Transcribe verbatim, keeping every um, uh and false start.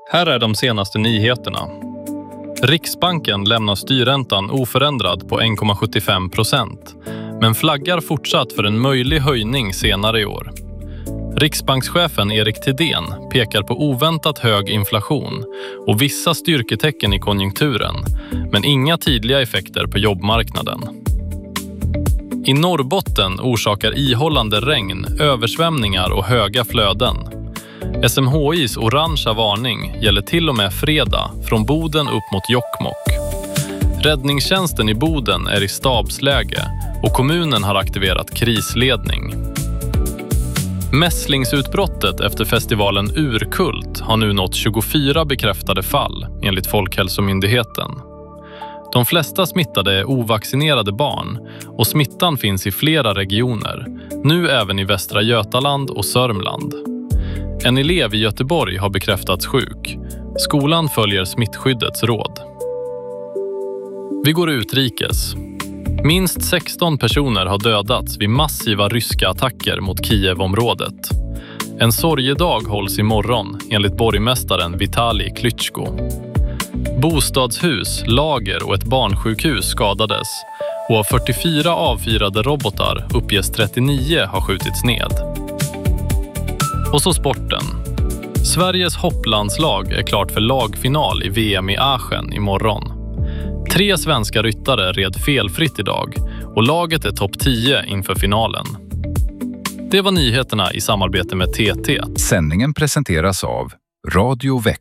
Här är de senaste nyheterna. Riksbanken lämnar styrräntan oförändrad på en komma sjuttiofem procent, men flaggar fortsatt för en möjlig höjning senare i år. Riksbankschefen Erik Thedéen pekar på oväntat hög inflation och vissa styrketecken i konjunkturen, men inga tydliga effekter på jobbmarknaden. I Norrbotten orsakar ihållande regn, översvämningar och höga flöden. S M H I:s orangea varning gäller till och med fredag från Boden upp mot Jokkmokk. Räddningstjänsten i Boden är i stabsläge och kommunen har aktiverat krisledning. Mässlingsutbrottet efter festivalen Urkult har nu nått tjugofyra bekräftade fall enligt Folkhälsomyndigheten. De flesta smittade är ovaccinerade barn och smittan finns i flera regioner, nu även i Västra Götaland och Sörmland. En elev i Göteborg har bekräftats sjuk. Skolan följer smittskyddets råd. Vi går utrikes. Minst sexton personer har dödats vid massiva ryska attacker mot Kiev-området. En sorgedag hålls imorgon enligt borgmästaren Vitali Klitschko. Bostadshus, lager och ett barnsjukhus skadades och av fyrtiofyra avfyrade robotar uppges trettionio ha skjutits ned. Och så sporten. Sveriges hopplandslag är klart för lagfinal i V M i Aachen imorgon. Tre svenska ryttare red felfritt idag och laget är topp tio inför finalen. Det var nyheterna i samarbete med T T. Sändningen presenteras av Radio Växjö.